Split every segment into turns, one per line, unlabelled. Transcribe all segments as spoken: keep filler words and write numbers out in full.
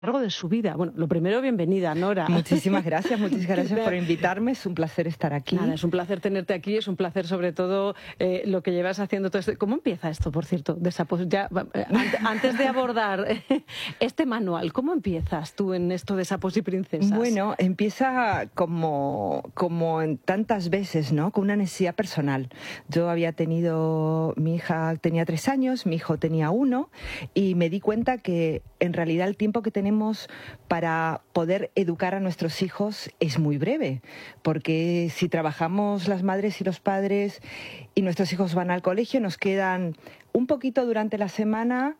largo de su vida. Bueno, lo primero, bienvenida, Nora.
Muchísimas gracias, muchas gracias por invitarme. Es un placer estar aquí.
Nada, es un placer tenerte aquí, es un placer sobre todo eh, lo que llevas haciendo todo esto. ¿Cómo empieza esto, por cierto? De esa, pues ya, eh, antes de abordar eh, este manual, ¿cómo empiezas tú en esto de sapos y princesas?
Bueno, empieza como, como en tantas veces, ¿no? Con una necesidad personal. Yo había tenido, mi hija tenía tres años, mi hijo tenía uno, y me di cuenta que en realidad el tiempo que tenemos para poder educar a nuestros hijos es muy breve, porque si trabajamos las madres y los padres y nuestros hijos van al colegio, nos quedan un poquito durante la semana,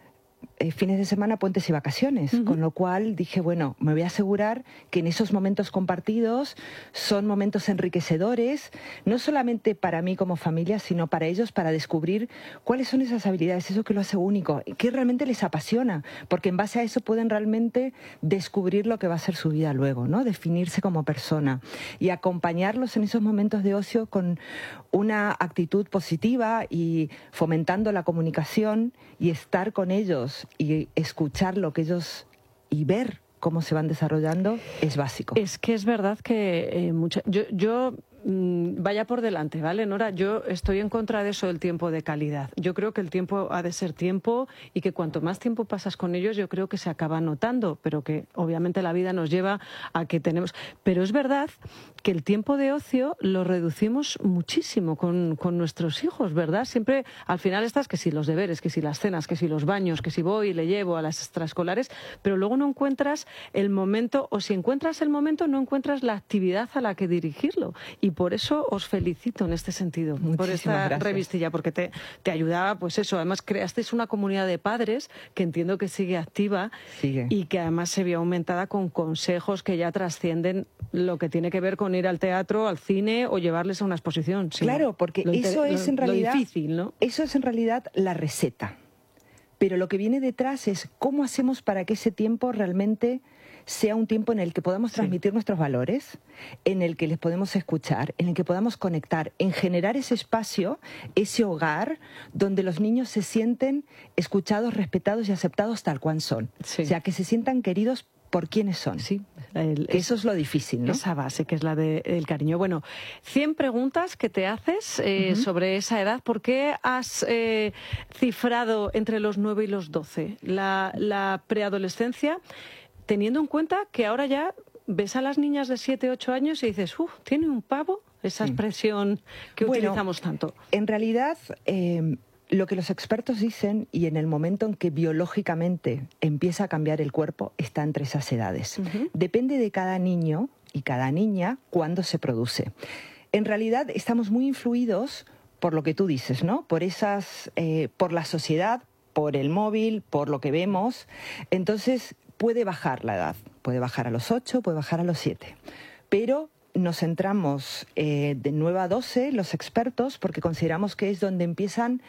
eh, fines de semana, puentes y vacaciones, uh-huh. Con lo cual dije, bueno, me voy a asegurar que en esos momentos compartidos son momentos enriquecedores, no solamente para mí como familia, sino para ellos, para descubrir cuáles son esas habilidades, eso que lo hace único, qué realmente les apasiona, porque en base a eso pueden realmente descubrir lo que va a ser su vida luego, ¿no? Definirse como persona y acompañarlos en esos momentos de ocio con una actitud positiva y fomentando la comunicación y estar con ellos y escuchar lo que ellos y ver cómo se van desarrollando es básico.
Es que es verdad que eh, mucha, yo, yo mmm, vaya por delante, ¿vale, Nora? Yo estoy en contra de eso del tiempo de calidad. Yo creo que el tiempo ha de ser tiempo y que cuanto más tiempo pasas con ellos, yo creo que se acaba notando, pero que obviamente la vida nos lleva a que tenemos... Pero es verdad que el tiempo de ocio lo reducimos muchísimo con, con nuestros hijos, ¿verdad? Siempre al final estás que si los deberes, que si las cenas, que si los baños, que si voy y le llevo a las extraescolares, pero luego no encuentras el momento, o si encuentras el momento, no encuentras la actividad a la que dirigirlo. Y por eso os felicito en este sentido,
Muchísimas
por esta
gracias.
revistilla, porque te, te ayudaba, pues eso, además creasteis una comunidad de padres que entiendo que sigue activa
sigue.
Y que además se vio aumentada con consejos que ya trascienden lo que tiene que ver con ir al teatro, al cine o llevarles a una exposición. Sí,
claro, porque
lo
eso
inter...
es en realidad,
lo difícil, ¿no?
Eso es en realidad la receta. Pero lo que viene detrás es cómo hacemos para que ese tiempo realmente sea un tiempo en el que podamos transmitir sí. nuestros valores, en el que les podemos escuchar, en el que podamos conectar, en generar ese espacio, ese hogar, donde los niños se sienten escuchados, respetados y aceptados tal cual son.
Sí.
O sea, que se sientan queridos por quienes son.
Sí, el,
eso es lo difícil, ¿no?
Esa base que es la del de, cariño. Bueno, cien preguntas que te haces eh, uh-huh. sobre esa edad. ¿Por qué has eh, cifrado entre los nueve y los doce la, la preadolescencia, teniendo en cuenta que ahora ya ves a las niñas de siete, ocho años y dices, uff, tiene un pavo, esa
sí.
expresión que bueno, utilizamos tanto?
En realidad... Eh, Lo que los expertos dicen, y en el momento en que biológicamente empieza a cambiar el cuerpo, está entre esas edades. Uh-huh. Depende de cada niño y cada niña cuándo se produce. En realidad estamos muy influidos por lo que tú dices, ¿no? Por esas, eh, por la sociedad, por el móvil, por lo que vemos. Entonces puede bajar la edad, puede bajar a los ocho, puede bajar a los siete. Pero nos centramos eh, de nueve a doce, los expertos, porque consideramos que es donde empiezan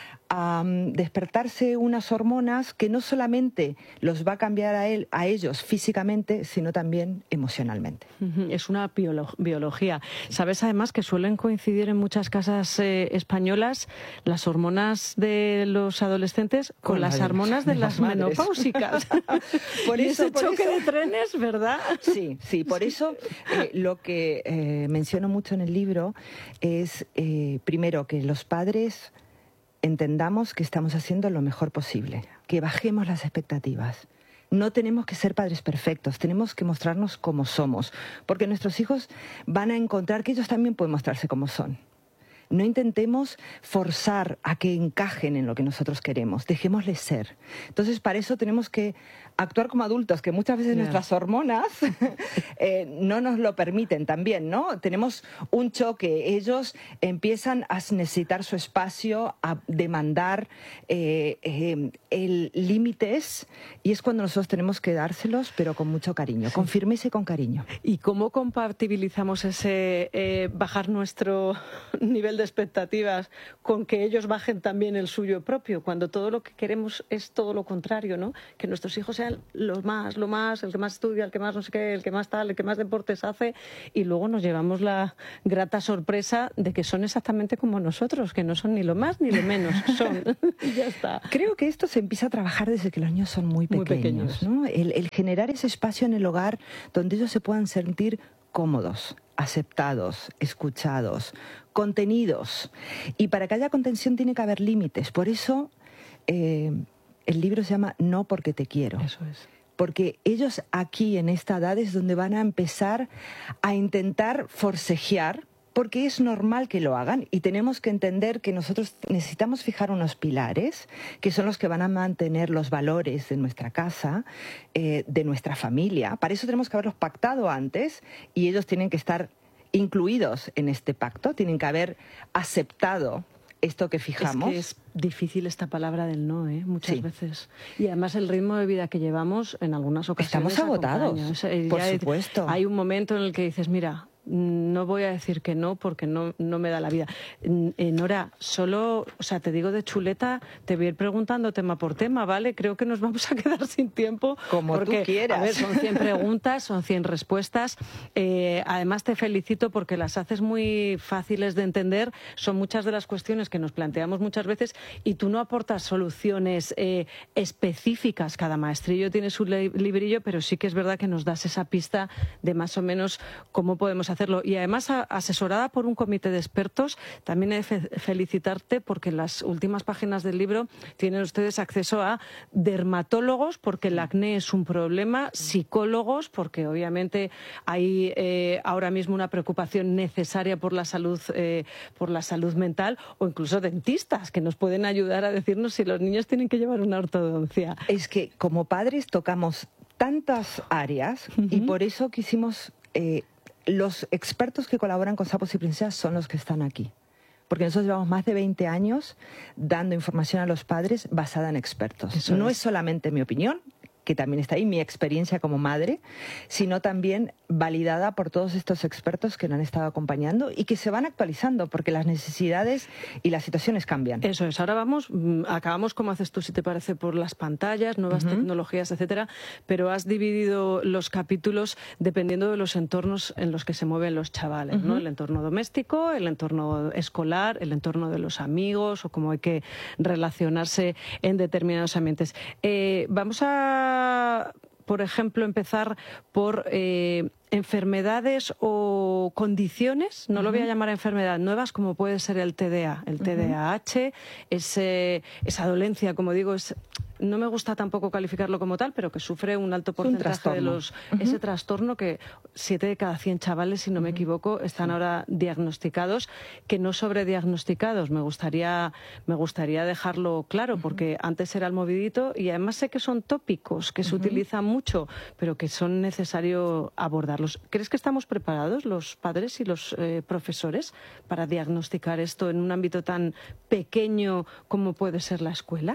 a um, despertarse unas hormonas que no solamente los va a cambiar a, él, a ellos físicamente, sino también emocionalmente.
Es una biolo biología. Sabes además que suelen coincidir en muchas casas eh, españolas las hormonas de los adolescentes con, con las de hormonas de, de las madres. menopáusicas.
Por
y
eso,
ese
por
choque
eso...
de trenes, ¿verdad?
Sí, sí, por eso eh, lo que eh, menciono mucho en el libro es, eh, primero, que los padres entendamos que estamos haciendo lo mejor posible, que bajemos las expectativas. No tenemos que ser padres perfectos, tenemos que mostrarnos como somos, porque nuestros hijos van a encontrar que ellos también pueden mostrarse como son. No intentemos forzar a que encajen en lo que nosotros queremos, dejémosles ser. Entonces, para eso tenemos que actuar como adultos, que muchas veces yeah. nuestras hormonas eh, no nos lo permiten también, ¿no? Tenemos un choque, ellos empiezan a necesitar su espacio, a demandar eh, eh, el límites, y es cuando nosotros tenemos que dárselos, pero con mucho cariño, sí. con firmeza y con cariño.
¿Y cómo compatibilizamos ese eh, bajar nuestro nivel de de expectativas con que ellos bajen también el suyo propio, cuando todo lo que queremos es todo lo contrario, ¿no? Que nuestros hijos sean los más, lo más, el que más estudia, el que más no sé qué, el que más tal, el que más deportes hace, y luego nos llevamos la grata sorpresa de que son exactamente como nosotros, que no son ni lo más ni lo menos, son. Y ya está.
Creo que esto se empieza a trabajar desde que los niños son muy pequeños, muy pequeños. ¿no? El, el generar ese espacio en el hogar donde ellos se puedan sentir cómodos, aceptados, escuchados, contenidos. Y para que haya contención tiene que haber límites. Por eso eh, el libro se llama No porque te quiero.
Eso es.
Porque ellos aquí en esta edad es donde van a empezar a intentar forcejear, porque es normal que lo hagan y tenemos que entender que nosotros necesitamos fijar unos pilares que son los que van a mantener los valores de nuestra casa, eh, de nuestra familia. Para eso tenemos que haberlos pactado antes y ellos tienen que estar incluidos en este pacto, tienen que haber aceptado esto que fijamos.
Es que es difícil esta palabra del no, ¿eh? Muchas
sí.
veces. Y además el ritmo de vida que llevamos en algunas ocasiones
estamos agotados,
o sea,
por
ya
supuesto.
Hay un momento en el que dices, mira, no voy a decir que no porque no, no me da la vida. Nora, solo, o sea, te digo de chuleta, te voy a ir preguntando tema por tema, ¿vale? Creo que nos vamos a quedar sin tiempo.
Como
porque,
tú quieras.
A ver, son cien preguntas, son cien respuestas. Eh, además te felicito porque las haces muy fáciles de entender. Son muchas de las cuestiones que nos planteamos muchas veces y tú no aportas soluciones eh, específicas. Cada maestrillo tiene su librillo, pero sí que es verdad que nos das esa pista de más o menos cómo podemos hacerlo. Y además, asesorada por un comité de expertos, también he de fe felicitarte porque en las últimas páginas del libro tienen ustedes acceso a dermatólogos, porque el acné es un problema, psicólogos, porque obviamente hay eh, ahora mismo una preocupación necesaria por la salud, eh, por la salud mental, o incluso dentistas, que nos pueden ayudar a decirnos si los niños tienen que llevar una ortodoncia.
Es que como padres tocamos tantas áreas uh-huh. y por eso quisimos... Eh, los expertos que colaboran con Sapos y Princesas son los que están aquí. Porque nosotros llevamos más de veinte años dando información a los padres basada en expertos. Eso no es. es solamente mi opinión, que también está ahí, mi experiencia como madre, sino también validada por todos estos expertos que nos han estado acompañando y que se van actualizando porque las necesidades y las situaciones cambian.
Eso es. Ahora vamos, acabamos como haces tú, si te parece, por las pantallas, nuevas uh-huh. tecnologías, etcétera, pero has dividido los capítulos dependiendo de los entornos en los que se mueven los chavales, uh-huh. ¿no? El entorno doméstico, el entorno escolar, el entorno de los amigos o cómo hay que relacionarse en determinados ambientes. Eh, vamos a, por ejemplo, empezar por eh, enfermedades o condiciones, no uh-huh. lo voy a llamar enfermedad, nuevas, como puede ser el T D A. El uh-huh. T D A H, ese, esa dolencia, como digo, es... No me gusta tampoco calificarlo como tal, pero que sufre un alto porcentaje de los... Uh-huh. Ese trastorno que siete de cada cien chavales, si no uh-huh. me equivoco, están sí. ahora diagnosticados, que no sobrediagnosticados. Me gustaría, me gustaría dejarlo claro, uh-huh. porque antes era el movidito y además sé que son tópicos, que uh-huh. se utilizan mucho, pero que son necesario abordarlos. ¿Crees que estamos preparados los padres y los eh, profesores para diagnosticar esto en un ámbito tan pequeño como puede ser la escuela?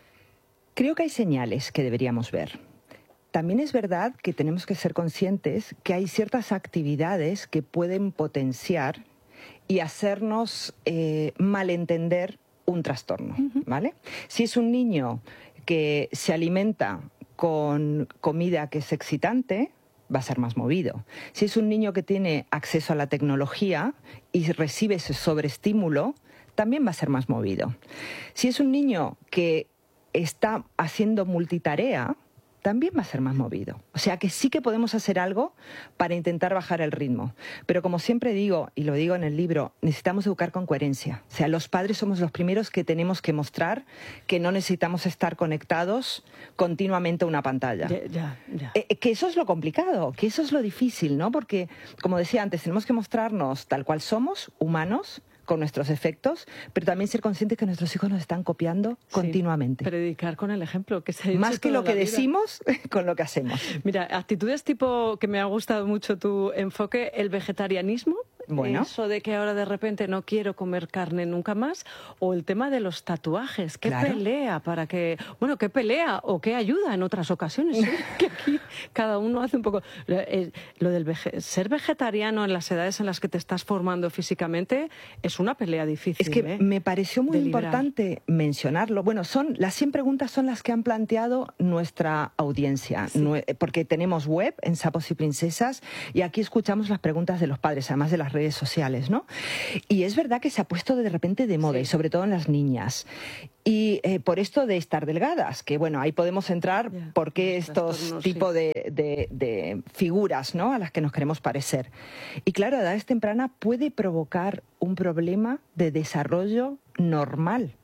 Creo que hay señales que deberíamos ver. También es verdad que tenemos que ser conscientes que hay ciertas actividades que pueden potenciar y hacernos eh, malentender un trastorno, ¿vale? Si es un niño que se alimenta con comida que es excitante, va a ser más movido. Si es un niño que tiene acceso a la tecnología y recibe ese sobreestímulo, también va a ser más movido. Si es un niño que está haciendo multitarea, también va a ser más movido. O sea que sí que podemos hacer algo para intentar bajar el ritmo. Pero como siempre digo, y lo digo en el libro, necesitamos educar con coherencia. O sea, los padres somos los primeros que tenemos que mostrar que no necesitamos estar conectados continuamente a una pantalla.
Ya, ya, ya.
Eh, que eso es lo complicado, que eso es lo difícil, ¿no? Porque, como decía antes, tenemos que mostrarnos tal cual somos, humanos, con nuestros efectos, pero también ser conscientes que nuestros hijos nos están copiando sí, continuamente.
Predicar con el ejemplo. Que se ha dicho
Más que lo que
vida.
decimos, con lo que hacemos.
Mira, actitudes tipo, que me ha gustado mucho tu enfoque, el vegetarianismo,
Bueno.
Eso de que ahora de repente no quiero comer carne nunca más, o el tema de los tatuajes. ¿Qué
Claro.
pelea para que... Bueno, ¿qué pelea o qué ayuda en otras ocasiones? ¿eh? Que aquí cada uno hace un poco... Eh, Lo del vege... ser vegetariano en las edades en las que te estás formando físicamente es una pelea difícil.
Es que
¿eh?
me pareció muy
de liberar.
importante mencionarlo. Bueno, son las cien preguntas son las que han planteado nuestra audiencia,
Sí.
Nue- porque tenemos web en Sapos y Princesas y aquí escuchamos las preguntas de los padres, además de las redes sociales, ¿no? Y es verdad que se ha puesto de repente de moda,
Sí.
y sobre todo en las niñas. Y eh, por esto de estar delgadas, que bueno, ahí podemos entrar
Ya,
por qué
los
estos
trastornos,
tipos
sí.
de, de- de figuras, ¿no?, a las que nos queremos parecer. Y claro, a edades tempranas puede provocar un problema de desarrollo normal.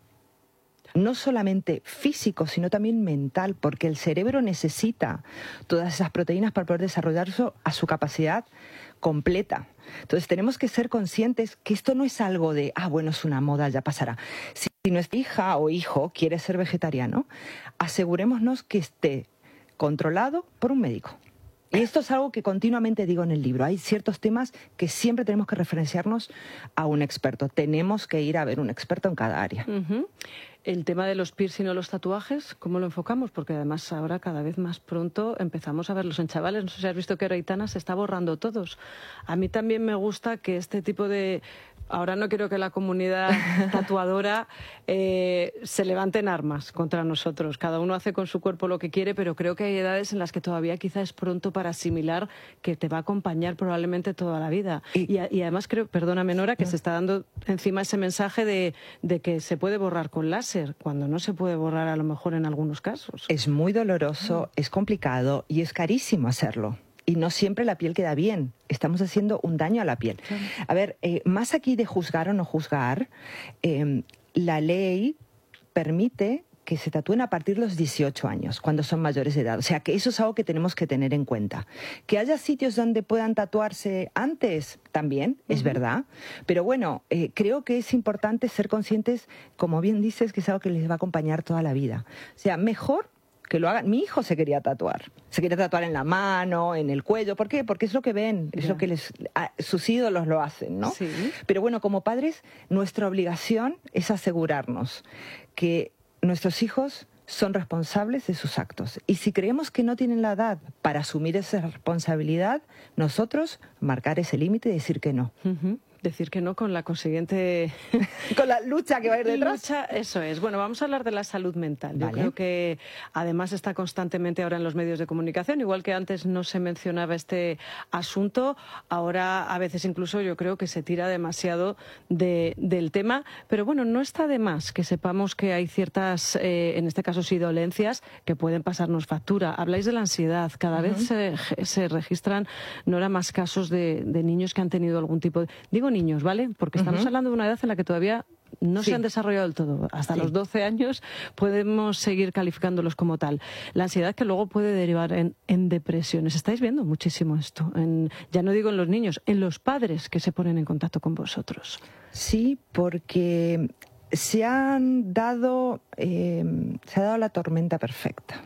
No solamente físico, sino también mental, porque el cerebro necesita todas esas proteínas para poder desarrollarse a su capacidad completa. Entonces tenemos que ser conscientes que esto no es algo de, ah, bueno, es una moda, ya pasará. Si nuestra hija o hijo quiere ser vegetariano, asegurémonos que esté controlado por un médico. Y esto es algo que continuamente digo en el libro. Hay ciertos temas que siempre tenemos que referenciarnos a un experto. Tenemos que ir a ver un experto en cada área.
Ujú. El tema de los piercing o los tatuajes, ¿cómo lo enfocamos? Porque además ahora cada vez más pronto empezamos a verlos en chavales. No sé si has visto que Reitana se está borrando todos. A mí también me gusta que este tipo de... Ahora no quiero que la comunidad tatuadora eh, se levante en armas contra nosotros. Cada uno hace con su cuerpo lo que quiere, pero creo que hay edades en las que todavía quizá es pronto para asimilar que te va a acompañar probablemente toda la vida.
Y-
Y, a- y además creo, perdóname Nora, que se está dando encima ese mensaje de, de que se puede borrar con láser, cuando no se puede borrar a lo mejor en algunos casos.
Es muy doloroso, es complicado y es carísimo hacerlo. Y no siempre la piel queda bien. Estamos haciendo un daño a la piel. A ver, eh, más aquí de juzgar o no juzgar, eh, la ley permite que se tatúen a partir de los dieciocho años, cuando son mayores de edad. O sea, que eso es algo que tenemos que tener en cuenta. Que haya sitios donde puedan tatuarse antes, también, es verdad. Pero bueno, eh, creo que es importante ser conscientes, como bien dices, que es algo que les va a acompañar toda la vida. O sea, mejor que lo hagan. Mi hijo se quería tatuar. Se quería tatuar en la mano, en el cuello. ¿Por qué? Porque es lo que ven, es
Ya.
lo que les, a, sus ídolos lo hacen, ¿no?
Sí.
Pero bueno, como padres, nuestra obligación es asegurarnos que nuestros hijos son responsables de sus actos. Y si creemos que no tienen la edad para asumir esa responsabilidad, nosotros marcar ese límite y decir que no.
Ujú. Decir que no con la consiguiente
Con la lucha que va a ir detrás.
lucha, eso es. Bueno, vamos a hablar de la salud mental. Yo
Vale.
creo que además está constantemente ahora en los medios de comunicación, igual que antes no se mencionaba este asunto, ahora a veces incluso yo creo que se tira demasiado de, del tema, pero bueno, no está de más que sepamos que hay ciertas, eh, en este caso sí, dolencias que pueden pasarnos factura. Habláis de la ansiedad, cada vez se, se registran, no era más casos de, de niños que han tenido algún tipo de... Digo niños, ¿vale? Porque estamos
Ujú.
hablando de una edad en la que todavía no
Sí.
se han desarrollado del todo. Hasta
Sí.
los doce años podemos seguir calificándolos como tal. La ansiedad que luego puede derivar en, en depresiones. Estáis viendo muchísimo esto. En, ya no digo en los niños, en los padres que se ponen en contacto con vosotros.
Sí, porque se han dado, eh, se ha dado la tormenta perfecta.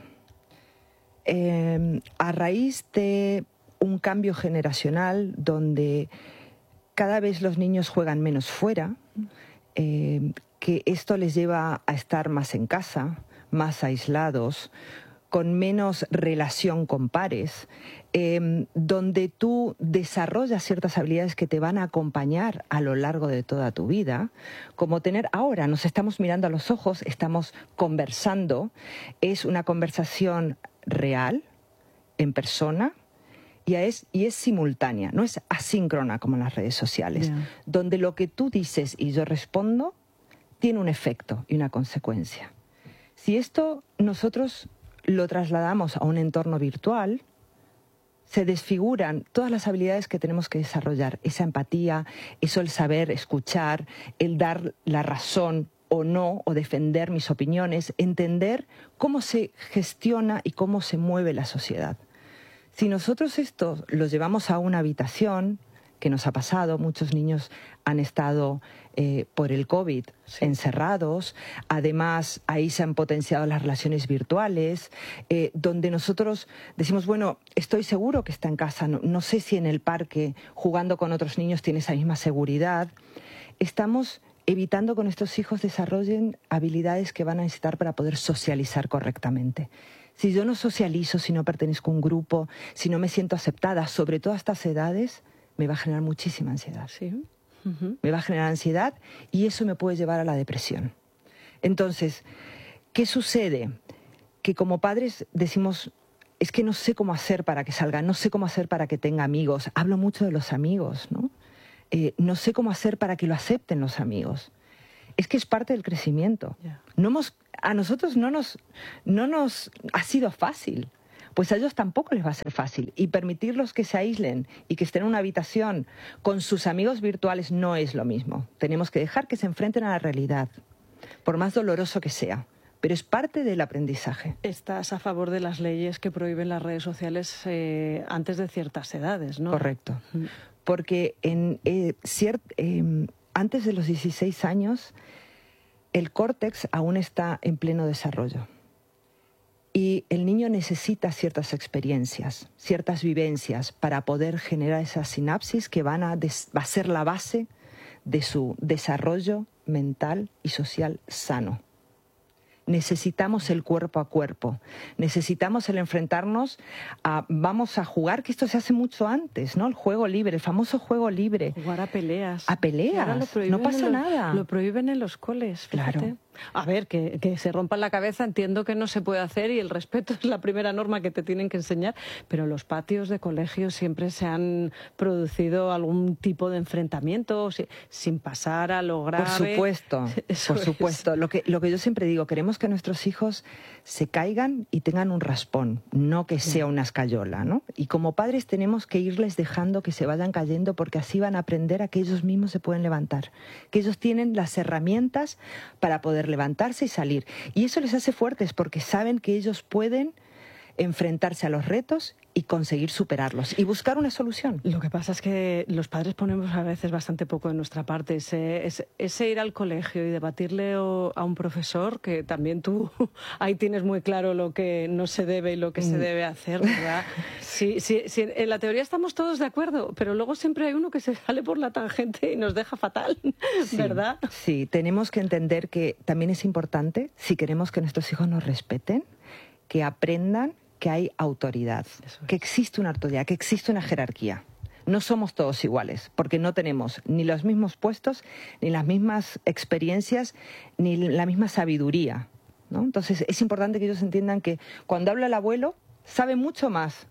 Eh, a raíz de un cambio generacional donde cada vez los niños juegan menos fuera, eh, que esto les lleva a estar más en casa, más aislados, con menos relación con pares, eh, donde tú desarrollas ciertas habilidades que te van a acompañar a lo largo de toda tu vida, como tener, ahora nos estamos mirando a los ojos, estamos conversando, es una conversación real, en persona, y es, y es simultánea, no es asíncrona como en las redes sociales,
Ya.
donde lo que tú dices y yo respondo tiene un efecto y una consecuencia. Si esto nosotros lo trasladamos a un entorno virtual, se desfiguran todas las habilidades que tenemos que desarrollar, esa empatía, eso el saber escuchar, el dar la razón o no, o defender mis opiniones, entender cómo se gestiona y cómo se mueve la sociedad. Si nosotros esto lo llevamos a una habitación, que nos ha pasado. Muchos niños han estado eh, por el COVID sí. encerrados. Además, ahí se han potenciado las relaciones virtuales, eh, donde nosotros decimos, bueno, estoy seguro que está en casa, no, no sé si en el parque jugando con otros niños tiene esa misma seguridad. Estamos evitando que nuestros hijos desarrollen habilidades que van a necesitar para poder socializar correctamente. Si yo no socializo, si no pertenezco a un grupo, si no me siento aceptada, sobre todo a estas edades, me va a generar muchísima ansiedad.
Sí. Uh-huh.
Me va a generar ansiedad y eso me puede llevar a la depresión. Entonces, ¿qué sucede? Que como padres decimos, es que no sé cómo hacer para que salga, no sé cómo hacer para que tenga amigos. Hablo mucho de los amigos, ¿no? Eh, no sé cómo hacer para que lo acepten los amigos. Es que es parte del crecimiento. Yeah. No hemos, a nosotros no nos, no nos ha sido fácil, pues a ellos tampoco les va a ser fácil. Y permitirlos que se aíslen y que estén en una habitación con sus amigos virtuales no es lo mismo. Tenemos que dejar que se enfrenten a la realidad, por más doloroso que sea. Pero es parte del aprendizaje.
Estás a favor de las leyes que prohíben las redes sociales eh, antes de ciertas edades, ¿no?
Correcto. Mm. Porque en, eh, ciert, eh, antes de los dieciséis años, el córtex aún está en pleno desarrollo. Y el niño necesita ciertas experiencias, ciertas vivencias para poder generar esas sinapsis que van a, des, va a ser la base de su desarrollo mental y social sano. Necesitamos el cuerpo a cuerpo, necesitamos el enfrentarnos a, vamos a jugar, que esto se hace mucho antes, ¿no? El juego libre, el famoso juego libre.
Jugar a peleas.
A peleas, no pasa nada.
Lo prohíben en los coles, fíjate.
Claro.
A ver, que, que se rompa la cabeza, entiendo que no se puede hacer y el respeto es la primera norma que te tienen que enseñar, pero los patios de colegio siempre se han producido algún tipo de enfrentamiento sin pasar a lo grave.
Por supuesto,
Eso
por supuesto.
Es.
Lo que, lo que yo siempre digo, queremos que nuestros hijos se caigan y tengan un raspón, no que sea una escayola, ¿no? Y como padres tenemos que irles dejando que se vayan cayendo porque así van a aprender a que ellos mismos se pueden levantar, que ellos tienen las herramientas para poder levantarse y salir. Y eso les hace fuertes porque saben que ellos pueden enfrentarse a los retos y conseguir superarlos y buscar una solución.
Lo que pasa es que los padres ponemos a veces bastante poco de nuestra parte. Ese, ese, ese ir al colegio y debatirle a un profesor, que también tú ahí tienes muy claro lo que no se debe y lo que mm. se debe hacer, ¿verdad? Sí, sí, sí, en la teoría estamos todos de acuerdo, pero luego siempre hay uno que se sale por la tangente y nos deja fatal, ¿verdad?
Sí, sí, tenemos que entender que también es importante, si queremos que nuestros hijos nos respeten, que aprendan que hay autoridad, es. que existe una autoridad, que existe una jerarquía. No somos todos iguales, porque no tenemos ni los mismos puestos, ni las mismas experiencias, ni la misma sabiduría, ¿no? Entonces es importante que ellos entiendan que cuando habla el abuelo, sabe mucho más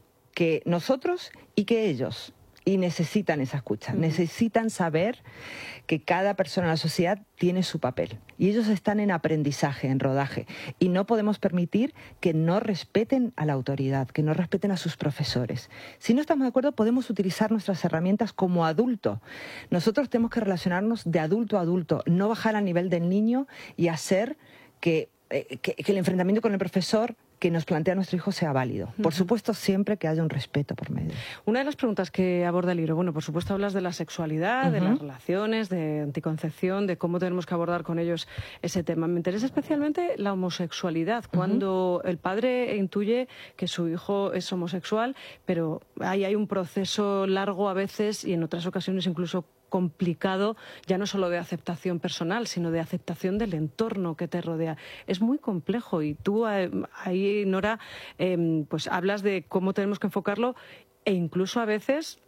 que nosotros y que ellos. Y necesitan esa escucha, mm. necesitan saber que cada persona en la sociedad tiene su papel. Y ellos están en aprendizaje, en rodaje. Y no podemos permitir que no respeten a la autoridad, que no respeten a sus profesores. Si no estamos de acuerdo, podemos utilizar nuestras herramientas como adulto. Nosotros tenemos que relacionarnos de adulto a adulto, no bajar al nivel del niño y hacer que, eh, que, que el enfrentamiento con el profesor que nos plantea nuestro hijo sea válido. Por supuesto, siempre que haya un respeto por medio.
Una de las preguntas que aborda el libro, bueno, por supuesto hablas de la sexualidad, uh-huh. de las relaciones, de anticoncepción, de cómo tenemos que abordar con ellos ese tema. Me interesa especialmente la homosexualidad, cuando uh-huh. el padre intuye que su hijo es homosexual, pero ahí hay un proceso largo a veces y en otras ocasiones incluso complicado, ya no solo de aceptación personal, sino de aceptación del entorno que te rodea. Es muy complejo y tú ahí, Nora, eh, pues hablas de cómo tenemos que enfocarlo e incluso a veces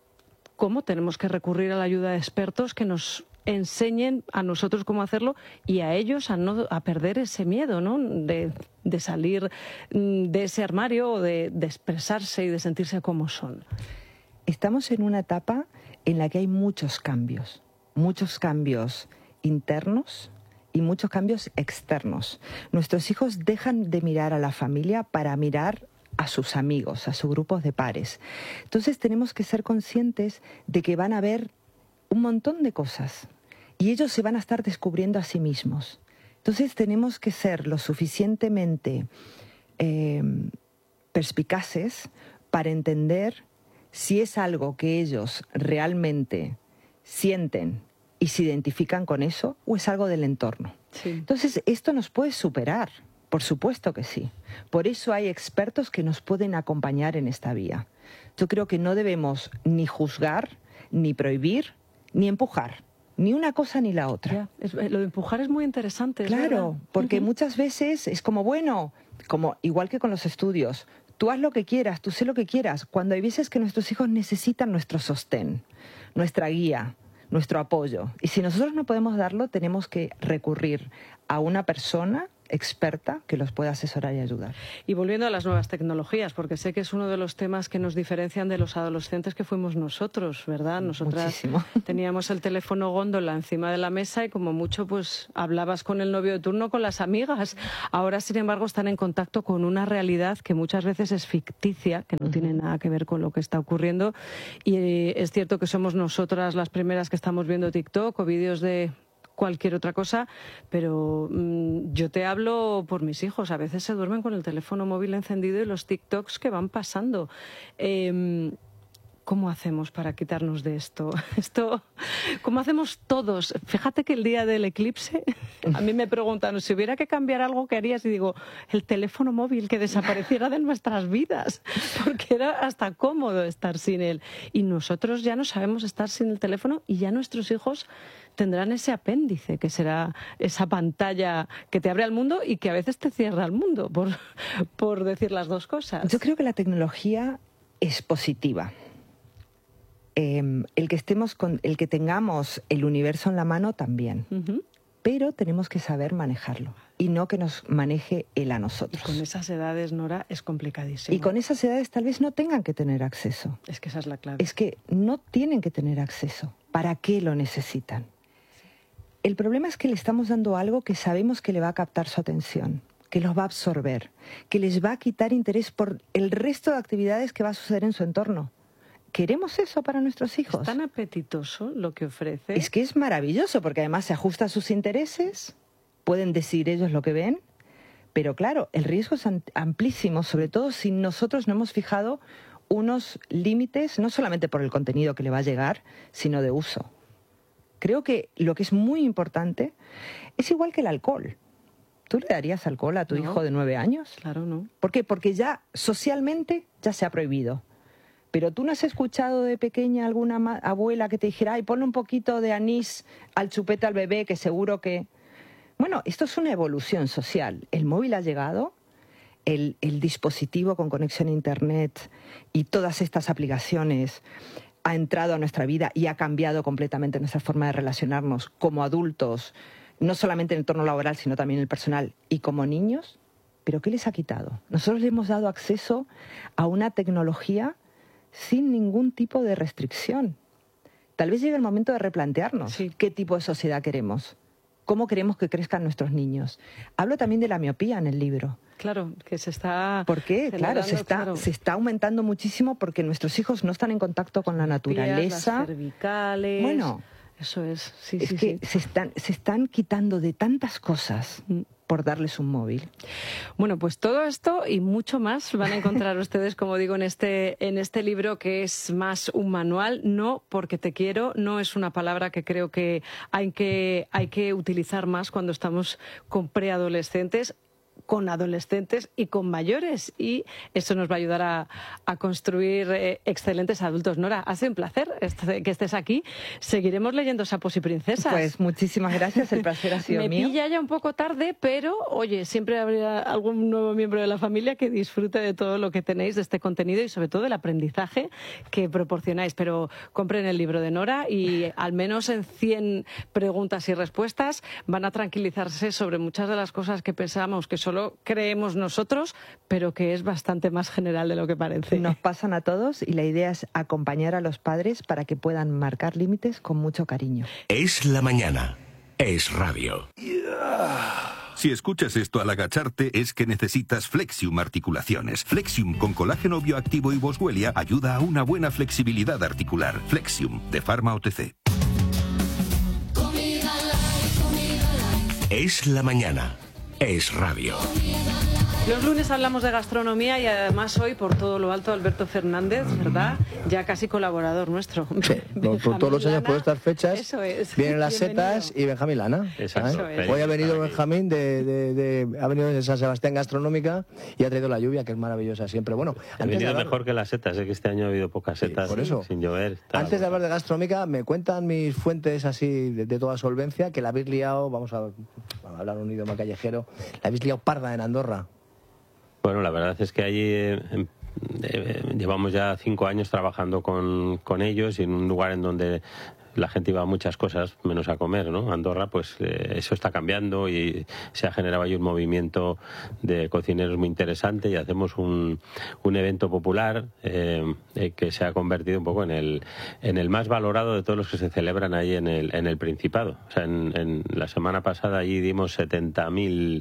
cómo tenemos que recurrir a la ayuda de expertos que nos enseñen a nosotros cómo hacerlo y a ellos a no a perder ese miedo, ¿no? de, de salir de ese armario o de, de expresarse y de sentirse como son.
Estamos en una etapa en la que hay muchos cambios, muchos cambios internos y muchos cambios externos. Nuestros hijos dejan de mirar a la familia para mirar a sus amigos, a sus grupos de pares. Entonces tenemos que ser conscientes de que van a haber un montón de cosas y ellos se van a estar descubriendo a sí mismos. Entonces tenemos que ser lo suficientemente eh, perspicaces para entender si es algo que ellos realmente sienten y se identifican con eso, o es algo del entorno.
Sí.
Entonces, esto nos puede superar, por supuesto que sí. Por eso hay expertos que nos pueden acompañar en esta vía. Yo creo que no debemos ni juzgar, ni prohibir, ni empujar. Ni una cosa ni la otra.
Ya, es, lo de empujar es muy interesante.
Claro,
¿verdad?
porque
uh-huh.
muchas veces es como, bueno, como igual que con los estudios, tú haz lo que quieras, tú sé lo que quieras, cuando hay veces que nuestros hijos necesitan nuestro sostén, nuestra guía, nuestro apoyo. Y si nosotros no podemos darlo, tenemos que recurrir a una persona experta que los pueda asesorar y ayudar.
Y volviendo a las nuevas tecnologías, porque sé que es uno de los temas que nos diferencian de los adolescentes que fuimos nosotros, ¿verdad? Nosotras
Muchísimo.
Teníamos el teléfono góndola encima de la mesa y como mucho pues hablabas con el novio de turno, con las amigas. Ahora, sin embargo, están en contacto con una realidad que muchas veces es ficticia, que no uh-huh. tiene nada que ver con lo que está ocurriendo. Y eh, es cierto que somos nosotras las primeras que estamos viendo TikTok o vídeos de cualquier otra cosa, pero mmm, yo te hablo por mis hijos. A veces se duermen con el teléfono móvil encendido y los TikToks que van pasando. Eh, ¿Cómo hacemos para quitarnos de esto? Esto, ¿cómo hacemos todos? Fíjate que el día del eclipse, a mí me preguntan, si hubiera que cambiar algo, ¿qué harías? Y digo, el teléfono móvil, que desapareciera de nuestras vidas, porque era hasta cómodo estar sin él. Y nosotros ya no sabemos estar sin el teléfono y ya nuestros hijos tendrán ese apéndice, que será esa pantalla que te abre al mundo y que a veces te cierra al mundo, por, por decir las dos cosas.
Yo creo que la tecnología es positiva. Eh, el que estemos con, el que tengamos el universo en la mano también, uh-huh. pero tenemos que saber manejarlo y no que nos maneje él a nosotros.
Y con esas edades, Nora, es complicadísimo.
Y con esas edades tal vez no tengan que tener acceso.
Es que esa es la clave.
Es que no tienen que tener acceso. ¿Para qué lo necesitan? El problema es que le estamos dando algo que sabemos que le va a captar su atención, que los va a absorber, que les va a quitar interés por el resto de actividades que va a suceder en su entorno. ¿Queremos eso para nuestros hijos?
Es tan apetitoso lo que ofrece.
Es que es maravilloso, porque además se ajusta a sus intereses, pueden decidir ellos lo que ven, pero claro, el riesgo es amplísimo, sobre todo si nosotros no hemos fijado unos límites, no solamente por el contenido que le va a llegar, sino de uso. Creo que lo que es muy importante es igual que el alcohol. ¿Tú le darías alcohol a tu no, hijo de nueve años?
Claro, no.
¿Por qué? Porque ya socialmente ya se ha prohibido. Pero tú no has escuchado de pequeña alguna abuela que te dijera, ay, ponle un poquito de anís al chupete al bebé, que seguro que... Bueno, esto es una evolución social. El móvil ha llegado, el, el dispositivo con conexión a Internet y todas estas aplicaciones ha entrado a nuestra vida y ha cambiado completamente nuestra forma de relacionarnos como adultos, no solamente en el entorno laboral, sino también en el personal, y como niños. ¿Pero qué les ha quitado? Nosotros les hemos dado acceso a una tecnología sin ningún tipo de restricción. Tal vez llegue el momento de replantearnos sí. qué tipo de sociedad queremos, cómo queremos que crezcan nuestros niños. Hablo también de la miopía en el libro.
Claro, que se está...
¿Por qué? Claro, se está, claro. se está aumentando muchísimo porque nuestros hijos no están en contacto con la naturaleza.
Las cervicales...
Bueno,
eso es, sí,
es
sí,
que
sí.
Se, están, se están quitando de tantas cosas... Mm. por darles un móvil.
Bueno, pues todo esto y mucho más van a encontrar ustedes, como digo, en este, en este libro, que es más un manual. No porque te quiero, no es una palabra que creo que hay que, hay que utilizar más cuando estamos con preadolescentes, con adolescentes y con mayores, y eso nos va a ayudar a, a construir eh, excelentes adultos. Nora, ha sido un placer este, que estés aquí. Seguiremos leyendo Sapos y Princesas.
Pues muchísimas gracias, el placer ha sido
Me
mío.
Me pilla ya un poco tarde, pero oye, siempre habrá algún nuevo miembro de la familia que disfrute de todo lo que tenéis, de este contenido y sobre todo del aprendizaje que proporcionáis. Pero compren el libro de Nora y al menos en cien preguntas y respuestas van a tranquilizarse sobre muchas de las cosas que pensamos que solo creemos nosotros, pero que es bastante más general de lo que parece.
Nos pasan a todos y la idea es acompañar a los padres para que puedan marcar límites con mucho cariño.
Es la mañana. Es radio.
Si escuchas esto al agacharte es que necesitas Flexium Articulaciones. Flexium con colágeno bioactivo y Boswellia ayuda a una buena flexibilidad articular. Flexium de Pharma O T C.
Es la mañana. Es radio.
Los lunes hablamos de gastronomía y además hoy, por todo lo alto, Alberto Fernández, ¿verdad? Ya casi colaborador nuestro.
Sí, por todos los años, por estas fechas,
eso es.
vienen las
Bienvenido.
setas y Benjamín Lana.
Exacto.
¿eh? Hoy ha venido Benjamín, de, de, de, ha venido de San Sebastián Gastronómica y ha traído la lluvia, que es maravillosa siempre. Bueno,
ha venido hablar... mejor que las setas, es que este año ha habido pocas setas, sí, por eso. Sin llover.
Antes de hablar de gastronómica, me cuentan mis fuentes así de, de toda solvencia que la habéis liado, vamos a, a hablar un idioma callejero, la habéis liado parda en Andorra.
Bueno, la verdad es que allí eh, eh, llevamos ya cinco años trabajando con, con ellos y en un lugar en donde la gente iba a muchas cosas menos a comer, ¿no? Andorra, pues eh, eso está cambiando y se ha generado ahí un movimiento de cocineros muy interesante y hacemos un, un evento popular eh, eh, que se ha convertido un poco en el, en el más valorado de todos los que se celebran ahí en el, en el Principado. O sea, en, en la semana pasada allí dimos setenta mil...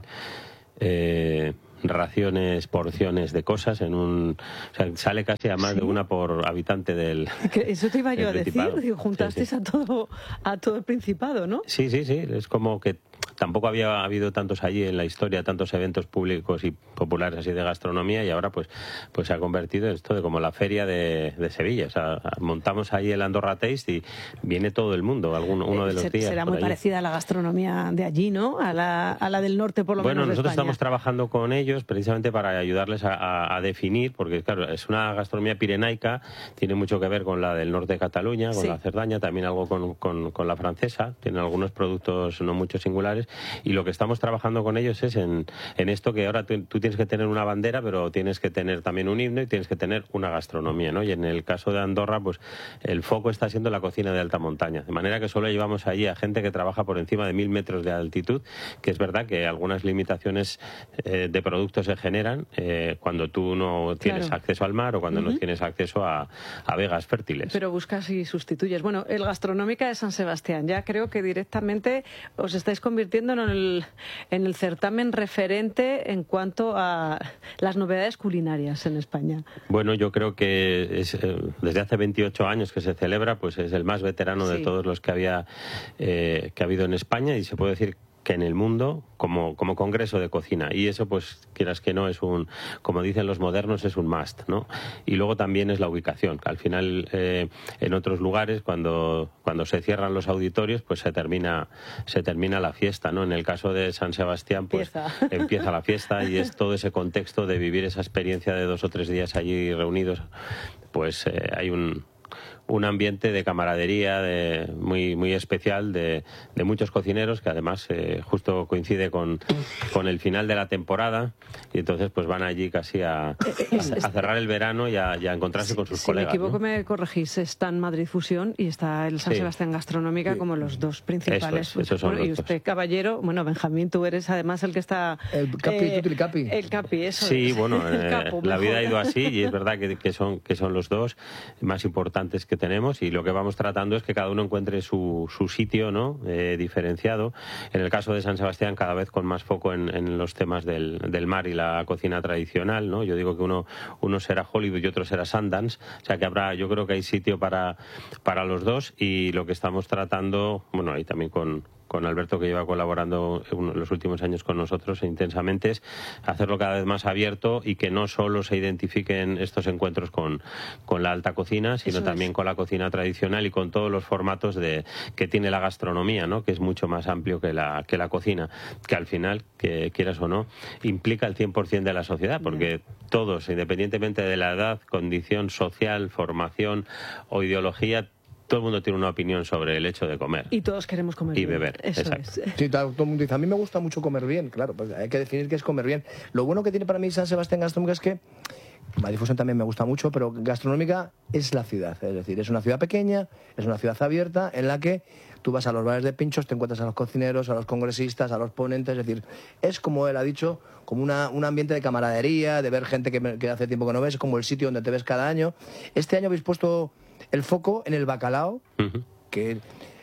Eh, raciones, porciones de cosas en un... O sea, sale casi a más ¿Sí? de una por habitante del
Eso te iba yo a decir, juntasteis sí, sí. a todo a todo el Principado, ¿no?
Sí, sí, sí, es como que tampoco había habido tantos allí en la historia, tantos eventos públicos y populares así de gastronomía y ahora pues pues se ha convertido en esto de como la feria de, de Sevilla. O sea, montamos ahí el Andorra Taste y viene todo el mundo, algún, uno de los
Se,
días.
Será muy allí. Parecida a la gastronomía de allí, ¿no? A la, a la del norte, por lo
bueno,
menos.
Bueno, nosotros
España.
estamos trabajando con ellos precisamente para ayudarles a, a, a definir, porque claro, es una gastronomía pirenaica, tiene mucho que ver con la del norte de Cataluña, con sí. la Cerdaña, también algo con, con, con la francesa, tienen algunos productos no mucho singulares, y lo que estamos trabajando con ellos es en, en esto que ahora tú, tú tienes que tener una bandera, pero tienes que tener también un himno y tienes que tener una gastronomía, ¿no? Y en el caso de Andorra, pues el foco está siendo la cocina de alta montaña, de manera que solo llevamos allí a gente que trabaja por encima de mil metros de altitud, que es verdad que algunas limitaciones eh, de productos se generan eh, cuando tú no tienes claro. acceso al mar o cuando uh-huh. no tienes acceso a, a vegas fértiles.
Pero buscas y sustituyes. Bueno, el Gastronómica de San Sebastián, ya creo que directamente os estáis convirtiendo en el, en el certamen referente en cuanto a las novedades culinarias en España.
Bueno, yo creo que es, eh, desde hace veintiocho años que se celebra, pues es el más veterano sí. de todos los que había eh, que ha habido en España y se puede decir que en el mundo como, como congreso de cocina, y eso pues quieras que no es un, como dicen los modernos, es un must, ¿no? Y luego también es la ubicación, que al final eh, en otros lugares cuando, cuando se cierran los auditorios pues se termina, se termina la fiesta, ¿no? En el caso de San Sebastián pues empieza, empieza la fiesta y es todo ese contexto de vivir esa experiencia de dos o tres días allí reunidos, pues eh, hay un un ambiente de camaradería de, muy muy especial de, de muchos cocineros que además eh, justo coincide con, con el final de la temporada y entonces pues van allí casi a, a, a cerrar el verano y a, y a encontrarse con sus
si
colegas.
Si me equivoco,
¿no?
me corregís, está en Madrid Fusión y está el San sí. Sebastián Gastronómica sí. como los dos principales.
Eso es, esos son
bueno,
los
y usted,
dos.
Caballero, bueno, Benjamín, tú eres además el que está...
El Capi, eh, tú el Capi.
El Capi, eso
Sí,
es.
bueno, eh,
capo,
la vida
mejor.
ha ido así y es verdad que, que, son, que son los dos más importantes que tenemos y lo que vamos tratando es que cada uno encuentre su, su sitio, ¿no? Eh, diferenciado. En el caso de San Sebastián, cada vez con más foco en, en los temas del, del mar y la cocina tradicional, ¿no? Yo digo que uno, uno será Hollywood y otro será Sundance, o sea que habrá, yo creo que hay sitio para, para los dos y lo que estamos tratando, bueno, ahí también con con Alberto, que lleva colaborando en los últimos años con nosotros intensamente, es hacerlo cada vez más abierto y que no solo se identifiquen estos encuentros con, con la alta cocina, sino Eso también es. con la cocina tradicional y con todos los formatos de, que tiene la gastronomía, ¿no? Que es mucho más amplio que la, que la cocina, que al final, que quieras o no, implica el cien por ciento de la sociedad, porque todos, independientemente de la edad, condición social, formación o ideología, todo el mundo tiene una opinión sobre el hecho de comer.
Y todos queremos comer
y
bien.
beber.
Eso
Exacto.
es.
Sí, todo el mundo dice, a mí me gusta mucho comer bien, claro, pues hay que definir qué es comer bien. Lo bueno que tiene para mí San Sebastián Gastronómica es que Madrid Fusión también me gusta mucho, pero Gastronómica es la ciudad, es decir, es una ciudad pequeña, es una ciudad abierta en la que tú vas a los bares de pinchos, te encuentras a los cocineros, a los congresistas, a los ponentes, es decir, es como él ha dicho, como una, un ambiente de camaradería, de ver gente que, que hace tiempo que no ves, como el sitio donde te ves cada año. Este año habéis puesto el foco en el bacalao, uh-huh. que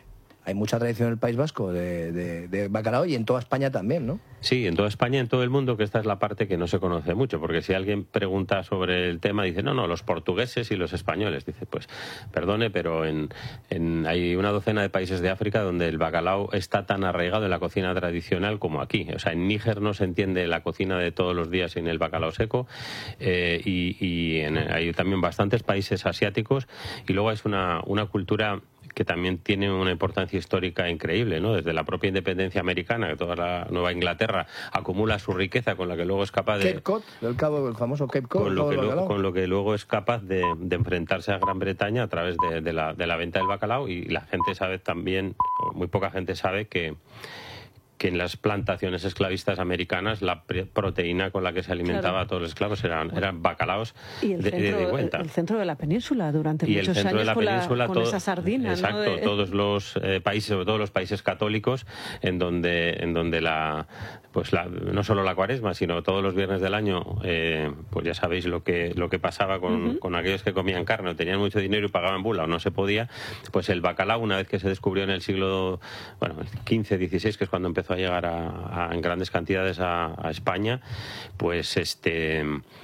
hay mucha tradición en el País Vasco de, de, de bacalao y en toda España también, ¿no?
Sí, en toda España, en todo el mundo, que esta es la parte que no se conoce mucho, porque si alguien pregunta sobre el tema, dice, no, no, los portugueses y los españoles. Dice, pues, perdone, pero en, en, hay una docena de países de África donde el bacalao está tan arraigado en la cocina tradicional como aquí. O sea, en Níger no se entiende la cocina de todos los días sin el bacalao seco, eh, y, y en, hay también bastantes países asiáticos, y luego es una, una cultura que también tiene una importancia histórica increíble, ¿no? Desde la propia independencia americana, que toda la Nueva Inglaterra acumula su riqueza con la que luego es capaz de...
Cape Cod, el cabo, el famoso Cape Cod.
Con lo, que luego, con lo que luego es capaz de, de enfrentarse a Gran Bretaña a través de, de, la, de la venta del bacalao, y la gente sabe también, o muy poca gente sabe que que en las plantaciones esclavistas americanas la proteína con la que se alimentaba claro. a todos los esclavos eran, eran bacalaos
y el
de,
centro,
de cuenta.
El centro de la península durante
y
muchos
el centro
años
de la
con,
península,
la, con
todo,
esa sardina.
Exacto,
¿no? de...
todos los eh, países, sobre todo los países católicos, en donde, en donde la... pues la, no solo la cuaresma, sino todos los viernes del año, eh, pues ya sabéis lo que lo que pasaba con, uh-huh. con aquellos que comían carne o tenían mucho dinero y pagaban bula o no se podía, pues el bacalao, una vez que se descubrió en el siglo bueno quince, dieciséis, que es cuando empezó a llegar a, a, en grandes cantidades a, a España, pues este...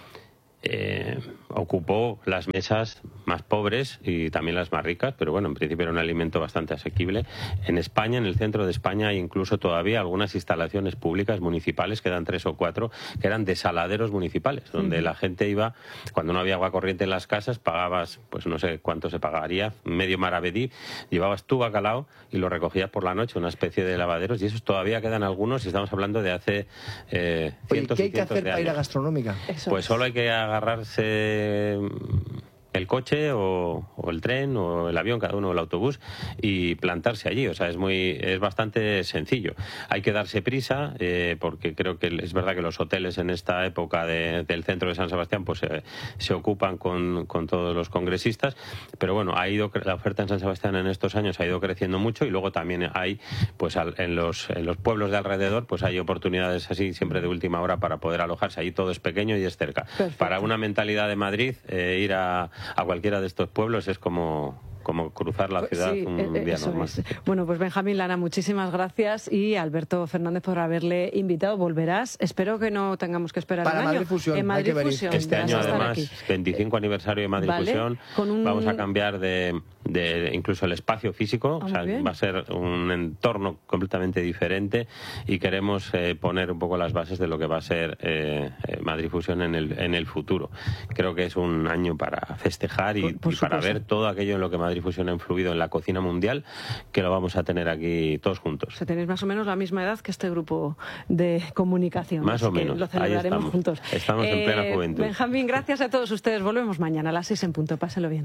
Eh, ocupó las mesas más pobres y también las más ricas, pero bueno, en principio era un alimento bastante asequible. En España, en el centro de España, hay incluso todavía algunas instalaciones públicas municipales, quedan tres o cuatro, que eran desaladeros municipales, donde uh-huh. la gente iba, cuando no había agua corriente en las casas, pagabas, pues no sé cuánto se pagaría, medio maravedí, llevabas tu bacalao y lo recogías por la noche, una especie de lavaderos, y esos todavía quedan algunos, y estamos hablando de hace eh, cientos
Oye, ¿qué hay
y cientos
que hacer
de
para
años.
ir a gastronómica?
Eso pues es. Solo hay que agarrarse el coche o, o el tren o el avión, cada uno el autobús, y plantarse allí. O sea, es muy es bastante sencillo. Hay que darse prisa, eh, porque creo que es verdad que los hoteles en esta época de, del centro de San Sebastián pues eh, se ocupan con, con todos los congresistas, pero bueno, ha ido la oferta en San Sebastián en estos años ha ido creciendo mucho, y luego también hay pues al, en los en los pueblos de alrededor pues hay oportunidades así siempre de última hora para poder alojarse. Allí todo es pequeño y es cerca. Perfecto. Para una mentalidad de Madrid, eh, ir a a cualquiera de estos pueblos es como, como cruzar la ciudad sí, un día normal. Es.
Bueno, pues Benjamín Lana, muchísimas gracias, y Alberto Fernández por haberle invitado. Volverás. Espero que no tengamos que esperar
Para
un
Madrid
año.
Fusión,
en Madrid
Fusión.
Este año, además, veinticinco aniversario de Madrid
vale.
Fusión.
Con un...
Vamos a cambiar de, de incluso el espacio físico.
Ah,
o sea, va a ser un entorno completamente diferente, y queremos eh, poner un poco las bases de lo que va a ser eh, Madrid Fusión en el, en el futuro. Creo que es un año para festejar y, por, por y para ver todo aquello en lo que Madrid Fusión ha influido en la cocina mundial, que lo vamos a tener aquí todos juntos.
O sea, tenéis más o menos la misma edad que este grupo de comunicación.
Más o menos.
Lo celebraremos
estamos.
juntos.
Estamos eh, en plena juventud.
Benjamín, gracias a todos ustedes. Volvemos mañana a las seis en punto. Páselo bien.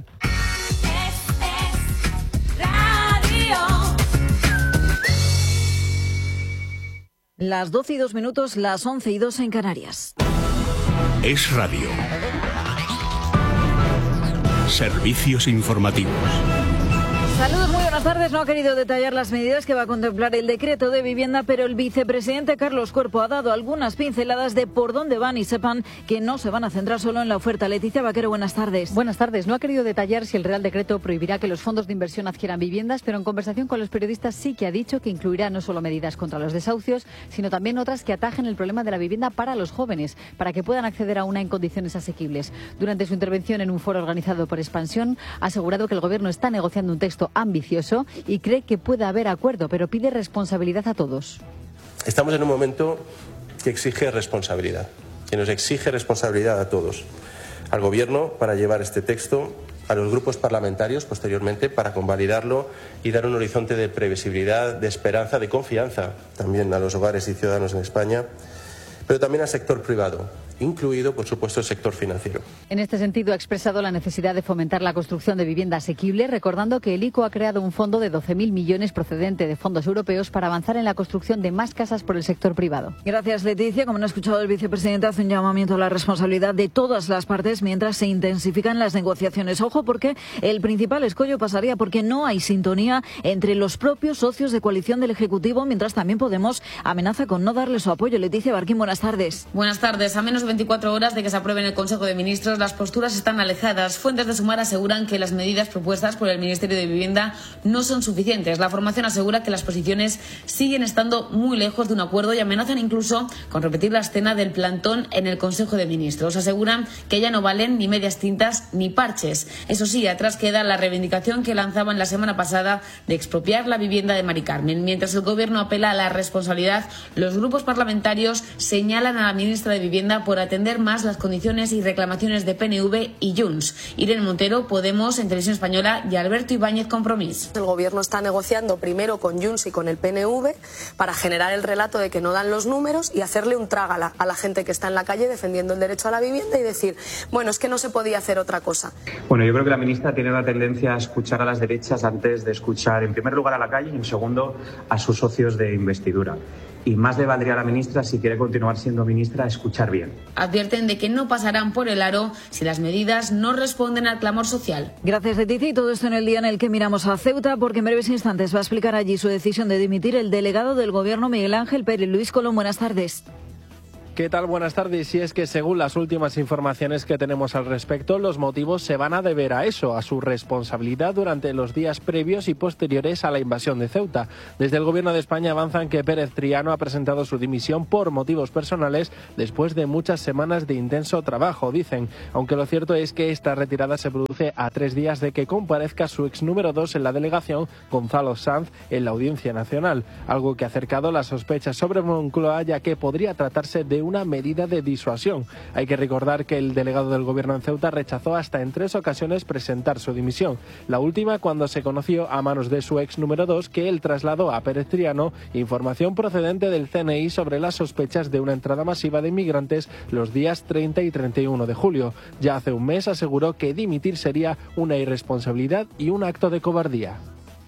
Las doce y dos minutos, las once y dos en Canarias.
Es Radio. Servicios informativos.
Saludos, muy buenas tardes. No ha querido detallar las medidas que va a contemplar el decreto de vivienda, pero el vicepresidente Carlos Cuerpo ha dado algunas pinceladas de por dónde van, y sepan que no se van a centrar solo en la oferta. Leticia Vaquero, buenas tardes.
Buenas tardes. No ha querido detallar si el Real Decreto prohibirá que los fondos de inversión adquieran viviendas, pero en conversación con los periodistas sí que ha dicho que incluirá no solo medidas contra los desahucios, sino también otras que atajen el problema de la vivienda para los jóvenes, para que puedan acceder a una en condiciones asequibles. Durante su intervención en un foro organizado por Expansión, ha asegurado que el Gobierno está negociando un texto ambicioso y cree que puede haber acuerdo, pero pide responsabilidad a todos.
Estamos en un momento que exige responsabilidad, que nos exige responsabilidad a todos, al Gobierno para llevar este texto, a los grupos parlamentarios posteriormente para convalidarlo y dar un horizonte de previsibilidad, de esperanza, de confianza también a los hogares y ciudadanos en España, pero también al sector privado, incluido, por supuesto, el sector financiero.
En este sentido, ha expresado la necesidad de fomentar la construcción de vivienda asequible, recordando que el I C O ha creado un fondo de doce mil millones procedente de fondos europeos para avanzar en la construcción de más casas por el sector privado.
Gracias, Leticia. Como no ha escuchado, el vicepresidente hace un llamamiento a la responsabilidad de todas las partes mientras se intensifican las negociaciones. Ojo, porque el principal escollo pasaría porque no hay sintonía entre los propios socios de coalición del Ejecutivo, mientras también Podemos amenaza con no darle su apoyo. Leticia Barquín, buenas tardes.
Buenas tardes. A menos de veinticuatro horas de que se apruebe en el Consejo de Ministros, las posturas están alejadas. Fuentes de Sumar aseguran que las medidas propuestas por el Ministerio de Vivienda no son suficientes. La formación asegura que las posiciones siguen estando muy lejos de un acuerdo y amenazan incluso con repetir la escena del plantón en el Consejo de Ministros. Aseguran que ya no valen ni medias tintas ni parches. Eso sí, atrás queda la reivindicación que lanzaban la semana pasada de expropiar la vivienda de Mari Carmen. Mientras el Gobierno apela a la responsabilidad, los grupos parlamentarios señalan a la ministra de Vivienda por atender más las condiciones y reclamaciones de P N V y Junts. Irene Montero, Podemos, en Televisión Española, y Alberto Ibáñez, Compromís.
El Gobierno está negociando primero con Junts y con el P N V para generar el relato de que no dan los números y hacerle un trágala a la gente que está en la calle defendiendo el derecho a la vivienda y decir, bueno, es que no se podía hacer otra cosa.
Bueno, yo creo que la ministra tiene la tendencia a escuchar a las derechas antes de escuchar, en primer lugar, a la calle y, en segundo, a sus socios de investidura. Y más le valdría a la ministra, si quiere continuar siendo ministra, escuchar bien.
Advierten de que no pasarán por el aro si las medidas no responden al clamor social.
Gracias, Leticia. Y todo esto en el día en el que miramos a Ceuta, porque en breves instantes va a explicar allí su decisión de dimitir el delegado del Gobierno, Miguel Ángel Pérez. Luis Colón, buenas tardes.
¿Qué tal? Buenas tardes. Y es que según las últimas informaciones que tenemos al respecto, los motivos se van a deber a eso, a su responsabilidad durante los días previos y posteriores a la invasión de Ceuta. Desde el Gobierno de España avanzan que Pérez Triano ha presentado su dimisión por motivos personales después de muchas semanas de intenso trabajo, dicen. Aunque lo cierto es que esta retirada se produce a tres días de que comparezca su ex número dos en la delegación, Gonzalo Sanz, en la Audiencia Nacional. Algo que ha acercado las sospechas sobre Moncloa, ya que podría tratarse de una medida de disuasión. Hay que recordar que el delegado del Gobierno en Ceuta rechazó hasta en tres ocasiones presentar su dimisión. La última cuando se conoció a manos de su ex número dos que él trasladó a Pérez Triano información procedente del C N I sobre las sospechas de una entrada masiva de inmigrantes los días treinta y treinta y uno de julio. Ya hace un mes aseguró que dimitir sería una irresponsabilidad y un acto de cobardía.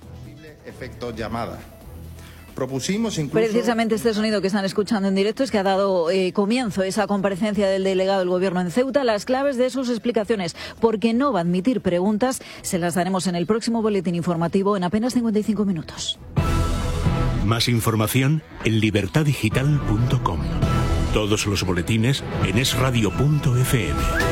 Efecto llamada. Propusimos incluso...
Precisamente este sonido que están escuchando en directo es que ha dado eh, comienzo esa comparecencia del delegado del Gobierno en Ceuta. Las claves de sus explicaciones, porque no va a admitir preguntas, se las daremos en el próximo boletín informativo en apenas cincuenta y cinco minutos.
Más información en libertad digital punto com. Todos los boletines en es radio punto efe eme.